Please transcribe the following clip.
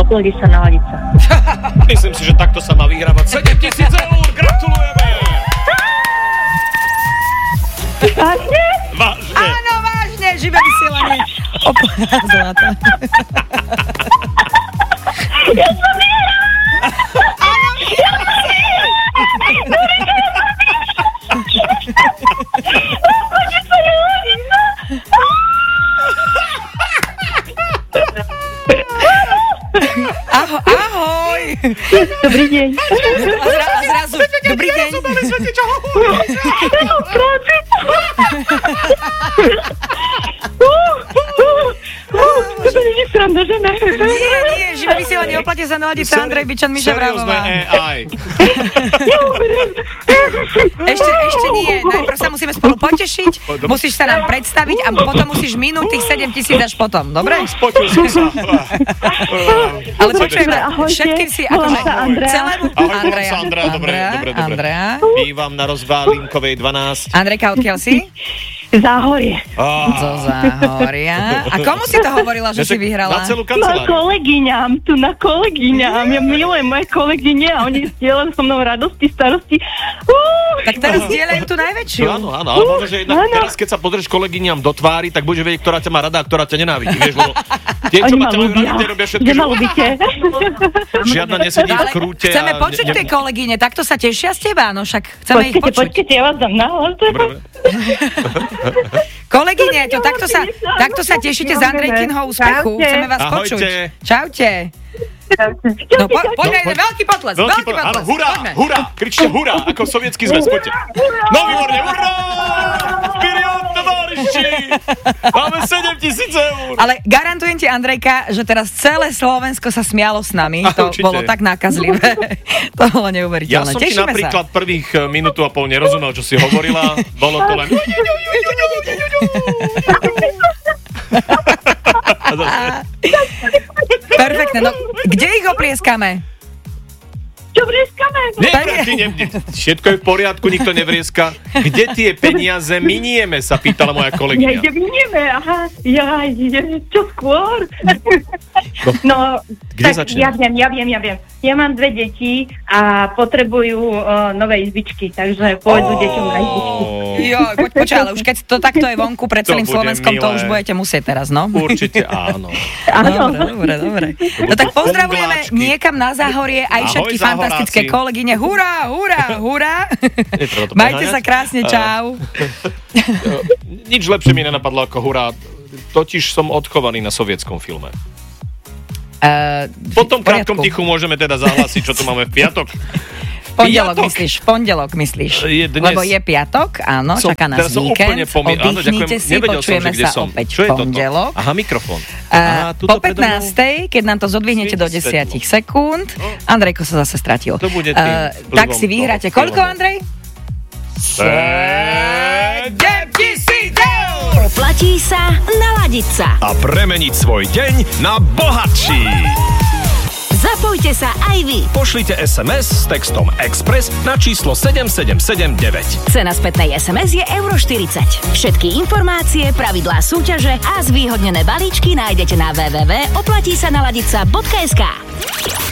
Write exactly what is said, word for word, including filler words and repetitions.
Oplatí sa naladiť sa. Myslím si, že takto sa má vyhrávať sedemtisíc eur. Gratulujeme! Vážne? Vážne. Áno, vážne, živé vysielanie. Op- Zlata. Ja som vyhrala! Áno, vyhrala si! Oplatí sa naladiť sa! Aho, ahoj! Dobrý deň. A, zra, a zrazu, dobrý deň. To nie je sranda, že ne? Nie, nie, živé vysielanie, oplatí sa naladiť sa, Andrej Bičan, Miša Seriózne Vrámová. á í. Ešte, ešte nie, najprv sa musíme spolu potešiť, musíš sa nám predstaviť a potom musíš minúť tých sedem tisíc až potom, dobre? Spotil som sa. Ale počujeme, Ahojte, všetkým si volám akože sa Andrea. celému... Ahoj, volám sa Andrea, dobre, dobre, dobre. Andrea. Bývam na Rozválinkovej dvanásť. Andrejka, odkiaľ si? Záhorie. Zo Záhoria. A komu si to hovorila, že si vyhrala? Na celú Na kanceláriu. kolegyňam, tu na kolegyňam. Ja milujem moje kolegyne a oni zdieľajú so mnou radosti, starosti. Uh, Tak teraz zdieľajú tú najväčšiu. Áno, áno, ale možno, že jednak Áno. teraz, keď sa pozrieš kolegyňam do tvári, tak budeš vedieť, ktorá ťa má rada a ktorá ťa nenávidí, vieš, lebo tie, čo oni ma ma ťa majú ľúbia. radi, tie robia všetko, Že že ma ľúbite. žiadna nesedí v Ale krúte. chceme a počuť ne- tie kolegyne, takto sa tešia z teba, no však chceme ich Počkajte, počuť. počkajte, ja vás dám nahlas. Dobre. Kolegyne, to takto sa, takto sa tešíte z Andrejkinho úspechu. Čaute. Chceme vás Ahojte. počuť. Čaute. No po, poďme, No, poď. veľký potles, Veľký veľký po... Áno, potles. hurá, Poďme. hurá, kričte hurá, ako sovietský zväz, poďte. No výborne, hurá! Vperiod, tovariši! Máme sedem tisíc eur. Ale garantujem ti, Andrejka, že teraz celé Slovensko sa smialo s nami. A, To určite. bolo tak nákazlivé. To bolo Ja neuveriteľné. som ti Tešíme napríklad sa. prvých eh, minútu a pol nerozumel, čo si hovorila. Bolo to len... Perfektne, no kde ich oplieskame? Čo vrieskame? Nie, Tak je. ty, ne, ne, všetko je v poriadku, nikto nevrieska. Kde tie peniaze minieme, sa pýtala moja Ja kolegyňa. ide vinieme, aha, ja ide, čo skôr? No, Kde tak začneme? ja viem, ja viem, ja viem. Ja mám dve deti a potrebujú uh, nové izbičky, takže pôjdu deťom na izbičky. Jo, poď, počkaj, ale už keď to takto je vonku pred To celým bude Slovenskom, to milé. už budete musieť teraz, no? Určite áno. Áno. Dobre, dobre, dobre. No tak pozdravujeme Bongláčky. niekam na Záhorie aj Ahoj, všetky fantastické Záhoráci. kolegyne. Hurá, hurá, hurá. Netreba to Majte preháňať. sa krásne, čau. Nič lepšie mi nenapadlo ako hurá. Totiž som odchovaný na sovietskom filme. Uh, Po tom krátkom tichu môžeme teda zahlásiť, čo tu máme v piatok. V pondelok Piatok. myslíš, v pondelok myslíš. Je dnes. Lebo je piatok, áno, Som- čaká nás teraz som úplne víkend. pomý- áno, Oddychnite ďakujem. si, Nevedel som, počujeme že kde sa som. opäť Čo v je toto? pondelok. Aha, mikrofón. A Aha, tuto po predo mnou. pätnástej, keď nám to zodvihnete do Svieti desať svetlo. sekúnd, Andrejko sa zase stratil. To bude tým Eh, tak vplyvom si vyhráte. toho Koľko, filmu. Andrej? sedem tisíc eur! Oplatí sa naladiť sa. A premeniť svoj deň na bohatší. Zapojte sa aj vy. Pošlite es em es s textom Express na číslo sedem sedem sedem deväť. Cena spätnej es em es je euro štyridsať. Všetky informácie, pravidlá súťaže a zvýhodnené balíčky nájdete na w w w bodka oplatí sa naladiť sa bodka es ká.